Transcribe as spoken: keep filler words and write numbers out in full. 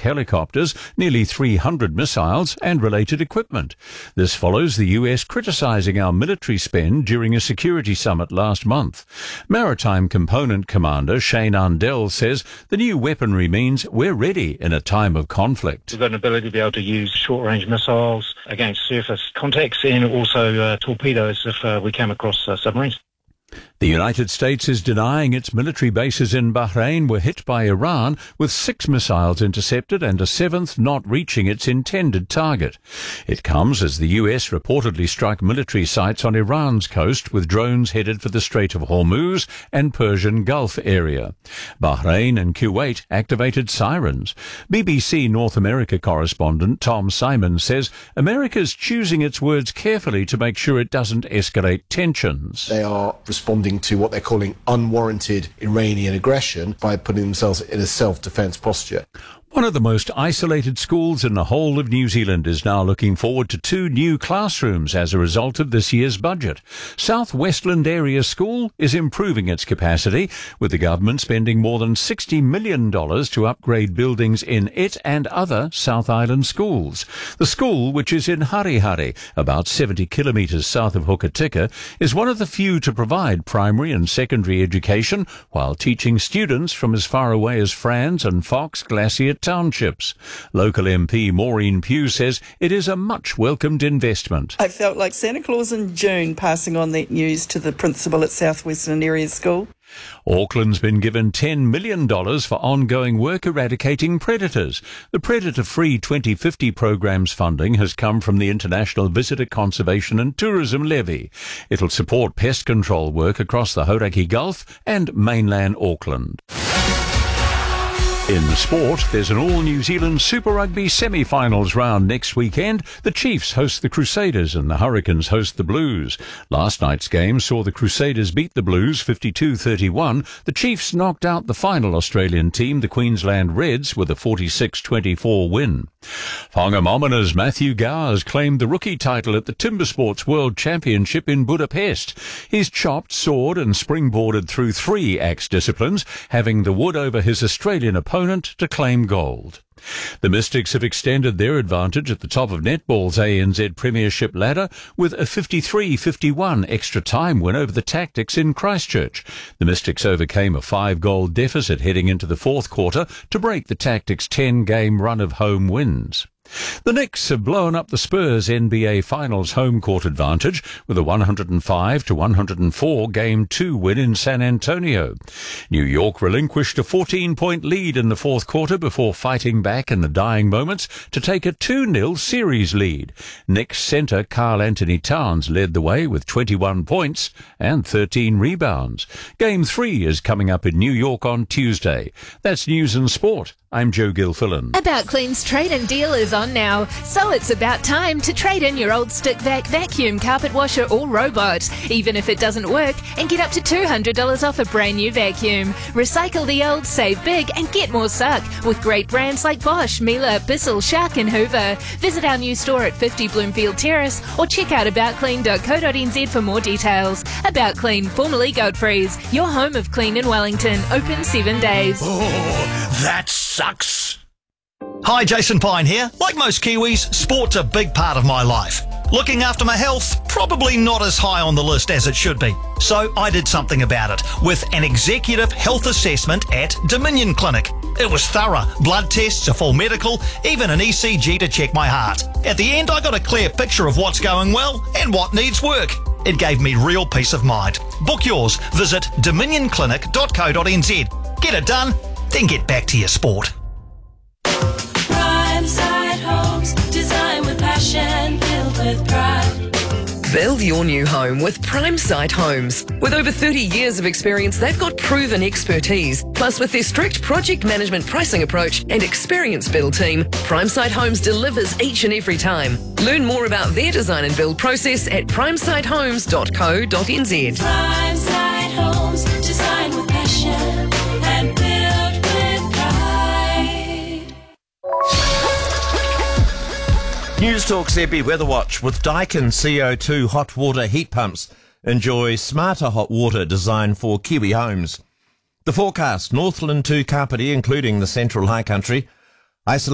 helicopters, nearly three hundred missiles and related equipment. This follows the U S criticising our military spend during a security summit last month. Maritime Component Commander Shane Undell says the new weaponry means we're ready in a time of conflict. We've got an ability to be able to use short-range missiles against surface contacts and also uh, torpedoes if uh, we came across uh, submarines. The United States is denying its military bases in Bahrain were hit by Iran, with six missiles intercepted and a seventh not reaching its intended target. It comes as the U S reportedly struck military sites on Iran's coast with drones headed for the Strait of Hormuz and Persian Gulf area. Bahrain and Kuwait activated sirens. B B C North America correspondent Tom Simon says America's choosing its words carefully to make sure it doesn't escalate tensions. They are responding to what they're calling unwarranted Iranian aggression by putting themselves in a self-defense posture. One of the most isolated schools in the whole of New Zealand is now looking forward to two new classrooms as a result of this year's budget. South Westland Area School is improving its capacity, with the government spending more than sixty million dollars to upgrade buildings in it and other South Island schools. The school, which is in Harihari, about seventy kilometres south of Hokitika, is one of the few to provide primary and secondary education while teaching students from as far away as Franz and Fox Glacier townships. Local M P Maureen Pugh says it is a much welcomed investment. I felt like Santa Claus in June passing on that news to the principal at South Western Area School. Auckland's been given ten million dollars for ongoing work eradicating predators. The Predator-Free twenty fifty programme's funding has come from the International Visitor Conservation and Tourism Levy. It'll support pest control work across the Hauraki Gulf and mainland Auckland. In sport, there's an all-New Zealand Super Rugby semi-finals round next weekend. The Chiefs host the Crusaders and the Hurricanes host the Blues. Last night's game saw the Crusaders beat the Blues fifty-two thirty-one. The Chiefs knocked out the final Australian team, the Queensland Reds, with a forty-six twenty-four win. Whangamomina's Matthew Gowers claimed the rookie title at the Timber Sports World Championship in Budapest. He's chopped, soared and springboarded through three axe disciplines, having the wood over his Australian opponent to claim gold. The Mystics have extended their advantage at the top of netball's A N Z Premiership ladder with a fifty-three fifty-one extra time win over the Tactics in Christchurch. The Mystics overcame a five-goal deficit heading into the fourth quarter to break the Tactics' ten-game run of home wins. The Knicks have blown up the Spurs N B A Finals home court advantage with a one hundred five to one hundred four Game two win in San Antonio. New York relinquished a fourteen-point lead in the fourth quarter before fighting back in the dying moments to take a two nil series lead. Knicks centre Karl Anthony Towns led the way with twenty-one points and thirteen rebounds. Game three is coming up in New York on Tuesday. That's News and Sport. I'm Joe Gilfillan. About Clean's trade and deal is on now, so it's about time to trade in your old stick vac vacuum, carpet washer or robot, even if it doesn't work, and get up to two hundred dollars off a brand new vacuum. Recycle the old, save big and get more suck with great brands like Bosch, Miele, Bissell, Shark and Hoover. Visit our new store at fifty Bloomfield Terrace or check out about clean dot co dot n z for more details. About Clean, formerly Godfrey's, your home of clean in Wellington, open seven days. Oh, that sucks. Hi, Jason Pine here. Like most Kiwis, sport's a big part of my life. Looking after my health, probably not as high on the list as it should be. So I did something about it with an executive health assessment at Dominion Clinic. It was thorough. Blood tests, a full medical, even an E C G to check my heart. At the end, I got a clear picture of what's going well and what needs work. It gave me real peace of mind. Book yours. Visit dominion clinic dot co dot n z. Get it done, then get back to your sport. Primeside Homes, design with passion, build with pride. Build your new home with Primeside Homes. With over thirty years of experience, they've got proven expertise. Plus, with their strict project management pricing approach and experienced build team, Primeside Homes delivers each and every time. Learn more about their design and build process at primeside homes dot co dot n z. Primeside Homes, design with passion and build with pride. News Talk Z B Weather Watch with Daikin C O two hot water heat pumps. Enjoy smarter hot water designed for Kiwi homes. The forecast, Northland to Kapiti, including the Central High Country. Isolation